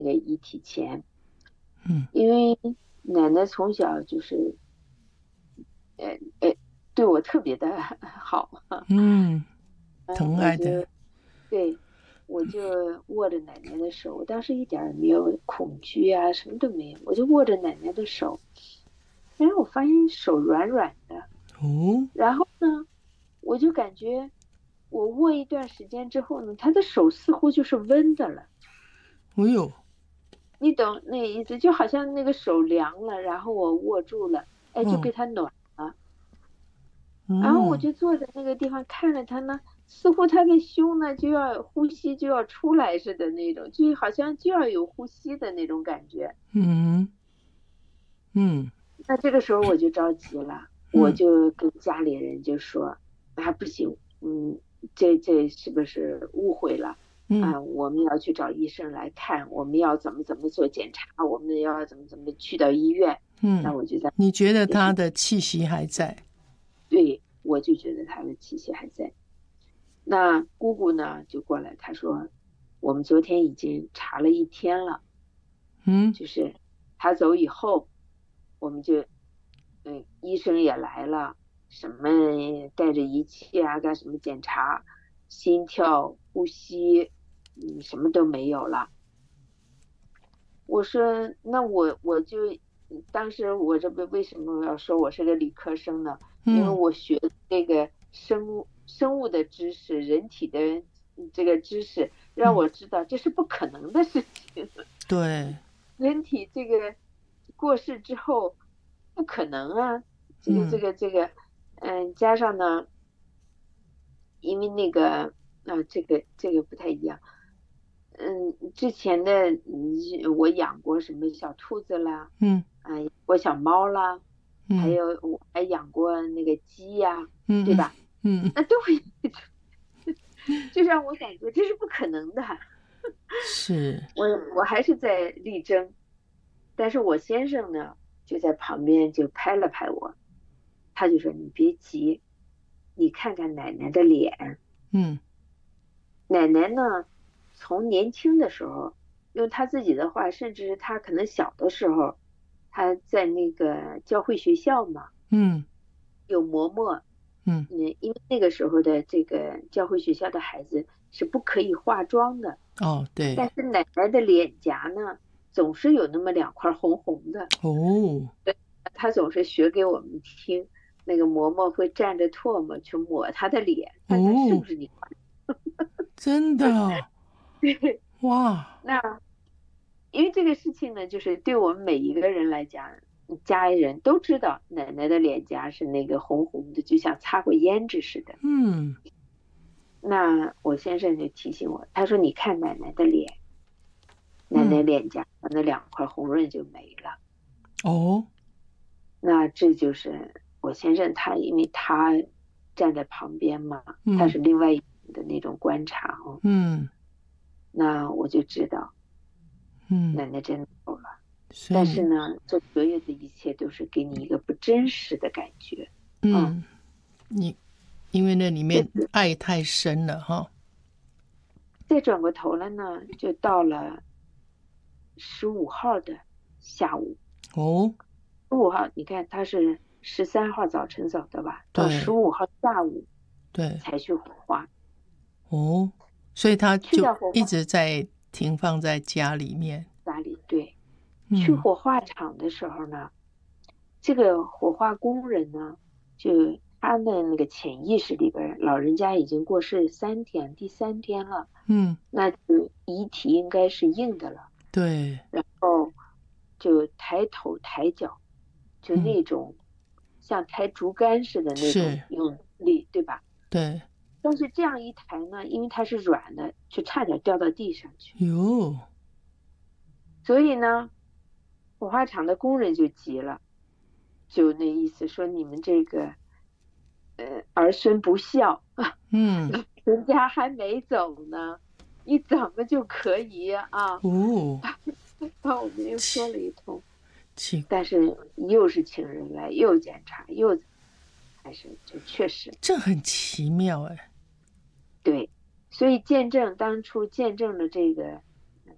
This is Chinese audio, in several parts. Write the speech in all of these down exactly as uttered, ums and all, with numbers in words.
那个遗体前， 嗯因为奶奶从小就是呃呃对我特别的好。 嗯， 嗯， 疼爱的。 我就对我就握着奶奶的手，我当时一点儿也没有恐惧啊，什么都没有，我就握着奶奶的手，然后我发现手软软的， 哦， 然后呢，我就感觉我握一段时间之后呢，她的手似乎就是温的了。 哎呦， 你懂那意思，就好像那个手凉了，然后我握住了，哎，就嗯给它暖了。然后我嗯就坐在那个地方看着他呢，似乎他的胸呢就要呼吸就要出来似的那种，就好像就要有呼吸的那种感觉。 嗯嗯那这个时候我就着急了，我嗯就跟家里人就说，啊不行，嗯，这这是不是误会了？ 嗯啊，我们要去找医生来看，我们要怎么怎么做检查，我们要怎么怎么去到医院。那嗯， 我就在你觉得也是他的气息还在？ 对，我就觉得他的气息还在。那姑姑呢就过来，她说我们昨天已经查了一天了， 嗯就是他走以后，我们就嗯，医生也来了，什么带着仪器啊，干什么检查，心跳、呼吸，嗯，什么都没有了。我说那我我就当时我这不为什么要说我是个理科生呢？因为嗯， 我学这个生物生物的知识，人体的这个知识，让我知道这是不可能的事情。 对， 人体这个过世之后不可能啊，这个这嗯个这个，嗯，加上呢，因为那个啊，这个这个不太一样。嗯，之前的嗯我养过什么小兔子啦， 嗯啊，养过小猫啦，还嗯有我还养过那个鸡呀，对嗯吧？ 嗯嗯， 那都会，就让我感觉这是不可能的。 是， 我我还是在力争，但是我先生呢就在旁边就拍了拍我，他就说你别急，你看看奶奶的脸。 嗯奶奶呢，从年轻的时候，用她自己的话，甚至是她可能小的时候，她在那个教会学校嘛， 嗯有嬷嬷。 嗯， 嗯，因为那个时候的这个教会学校的孩子是不可以化妆的， 哦，对， 但是奶奶的脸颊呢，总是有那么两块红红的。 哦， 她总是学给我们听，那个嬷嬷会蘸着唾沫去抹她的脸，看看是不哦， 是你。 真的哦，哇， 那因为这个事情呢，就是对我们每一个人来讲，家里人都知道奶奶的脸颊是那个红红的，就像擦过胭脂似的。 嗯那我先生就提醒我，他说：“你看奶奶的脸，奶奶嗯， 脸颊那两块红润就没了。” 哦， 那这就是我先生他，因为他站在旁边嘛，他嗯是另外一种的那种观察哦。 嗯那我就知道嗯， 奶奶真的走了。 所以你但是呢，这所有的一切都是给你一个不真实的感觉。嗯， 嗯你因为那里面这爱太深了哈。 再转过头来呢，就到了十五号的下午。 哦， 十五号，你看他是十三号早晨走的吧？到十对五号下午对， 才去火化。 哦，所以他去就一到火化直在停放在家里面。 家里，对，去嗯火化场的时候呢，这个火化工人呢，就他的那个潜意识里边，老人家已经过世三天，第三天了。 嗯， 那就遗体应该是硬的了， 对， 然后就抬头抬脚，就嗯那种像抬竹竿似的那种是， 用力，对吧？ 对， 但是这样一抬呢，因为它是软的，就差点掉到地上去。 哟， 所以呢，火化场的工人就急了，就那意思说你们这个呃儿孙不孝， 嗯人家还没走呢，你怎么就可以啊？ 哦， 把我们又说了一通。 奇， 但是又是请人来，又检查，又还是就确实这很奇妙哎。 对。所以见证当初见证了这个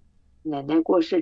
奶奶过世